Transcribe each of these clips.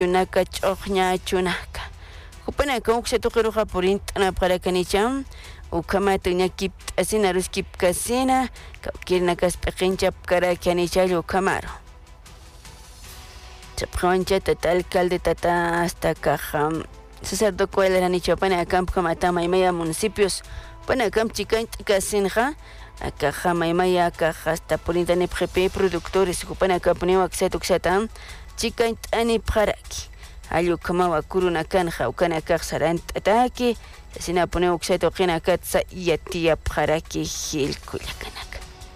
chunaka ch'uqña chunaka kupanaka uqsatuqiruqa purint'ana qarakanичам ukamata ñakip asina ruskip kasina kawkirna kasp'iqinchap karakanichal ukamaro chapqawanchata alcalde tata hasta caja sacerdote kualaranicha pana campo matama imaya municipios pana camp chikanch kasinja caja maimaya caja hasta polintane prepe productores kupana kampuniwa ksatuksata chikanch ani paraki ayu kamawa kuruna kanja ukana kaxarant ataki sina pone uksato qina katsa yatia paraki hilkullakanaka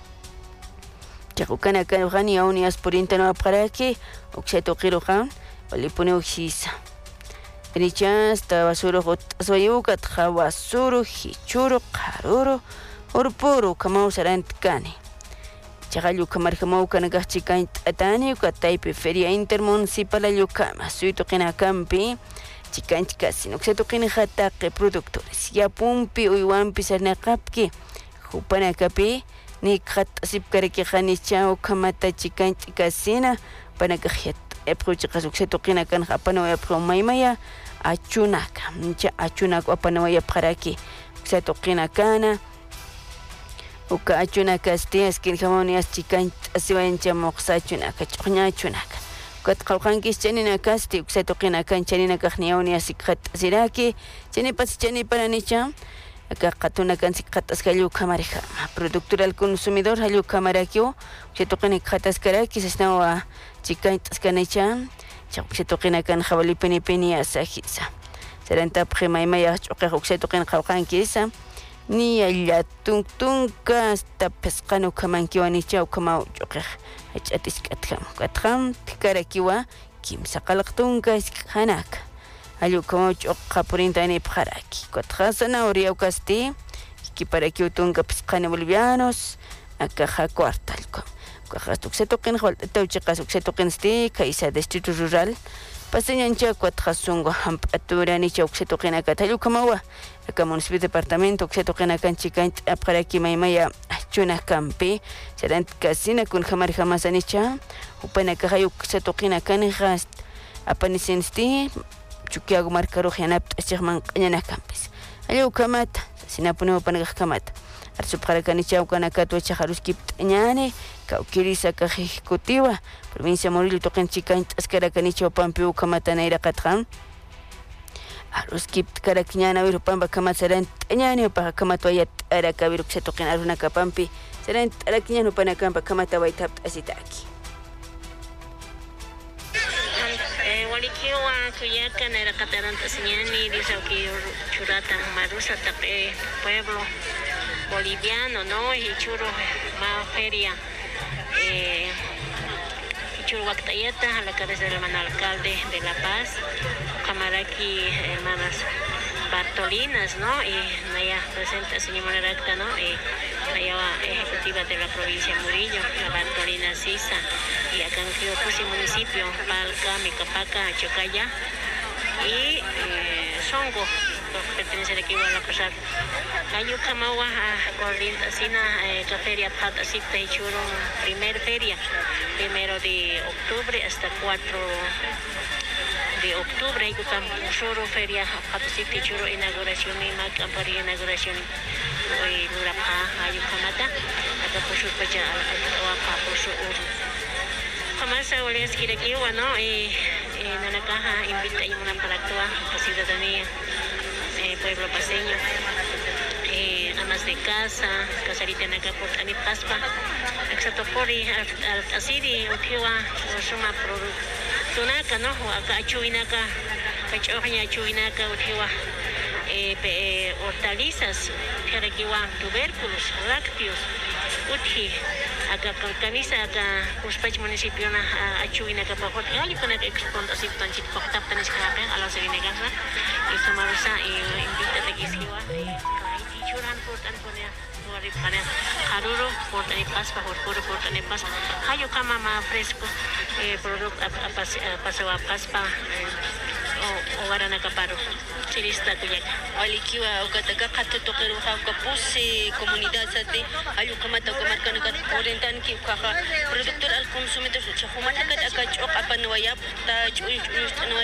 chakukana kanjani aunias polintano paraki uksato qiruqa walipone uxisa Richas, tabasuro, soyucat, jawasuro, hichuro, caruro, orpuro, kamau sarantkani. Chagalu kamarkamau kanagachikan atani, kataipe feria intermunicipal ayukama, suito campi, chikanchikasin, oxetokina hatake productores, yapumpi, uiwampi sarnakapki, jupanakapi, ni hat sipkarekihanicha, kamata chikanchikasina, panakajet, eprochikas oxetokina kan japano epromaimaya. Achunaka, achunaka apanawaya paraki, xatoqina kana, uka achunaka stias kilhamonias chikan asiwancha moqsachunaka, ch'uqña chunaka. Kat qawqankis chanina kasti, xatoqina kan chanina kaqniawnias sikhat siraki, chanipas chaniparanicha, aka qatuna kan sikhatas hallu kamarija, productor al consumidor hallu kamarakyo, xatoqina khataskaraki, sasnawa chikan taskanicha. Chaqpitoqina kan hawalipini pini asajisa seranta primaimaya ch'uqej uqsetoqina qawqankisa ni allatuntunka hasta pesqanu kamankiwanicha ukama ch'uqej hach'atisk'atjam katjam tikarakiwa kimsa qalaqtunka iskhanaka allukama ch'uqa purintani pharaki katjasana oriawkasti kiparakiutunka pesqani bolivianos akaja cuartalko Tuxetoquen tauchicas uxetoquen sti kaisa distrito rural paseñancha cuatjasongo hampaturani chauxetoquen acatayu kamawa acá municipio departamento uxetoquen acanchican aparaki maimaya chuna campi serán casina con jamar jamás anicha upana cajayu uxetoquen acanijas apanisen sti chukiago marcaro janap achman cañana campis ayu kamata sinapune upana kamata Arsuparakanича ukanakatua chajaruskip ñane kaukirisa kaj ejecutiva provincia Morillo toqenchikan ascarakanicha pampi ukamatanaira qatqan aruskip karakñana wirupamba kamatsaran ñane upaqa kamatuayat araka wiruksa toqen arunaka pampi saran arakñana upanakampa kamata waitap asitaki walikiwa kuyaka na rakataranta sinyani dice que churata marusa tape pueblo boliviano, ¿no? Y churro más feria. Y churro Huactayeta, a la cabeza del hermano alcalde de La Paz, Camaraki, hermanas Bartolinas, ¿no? Y Naya presenta señora Monaracta, ¿no? Y Naya ejecutiva de la provincia de Murillo, la Bartolina Sisa, y acá en Quiopusi municipio, Palca, Micapaca, Chocaya, y Songo. Pertenece al equipo de la pasar. Ayu Kamawa coordina la feria Patasita y Churo, primer feria, 1 de octubre hasta 4 de octubre. Ayu Churo feria Patasita y Churo inauguración y campaña inauguración y Lurapa Ayu Kamata. Acá por su fecha por su Kamasa Olias Kirakiwa, ¿no? Y Nanakaja invita a una para actuar la ciudadanía. Pueblo paseño, amas de casa, casarita naga por Anipaspa, Exatopori, Asiri, Ukiwa, Suma Tunaka, ¿no? Acá Chuinaka, Cachoña Chuinaka, Ukiwa, hortalizas, Karakiwa, tubérculos, lácteos, Uti, acá Camisa, acá Cuspach municipio, Chuinaka, Pajot, y con el exponto así tan chico, tapan escape a la Sevinegasa. Y Samarusa invita a Gisiwa y Churan portan poner para Haruro portan y paspa por portan y paspa Hayo kama más fresco producto pasó a paspa o warana kaparo. Chirista kuyaka. Alikiwa ukataka katutokeru kapusi comunidad sate ayukamata kamarkan kat orientan ki kaka productor al consumidor chahumata kat akachok apan wayap ta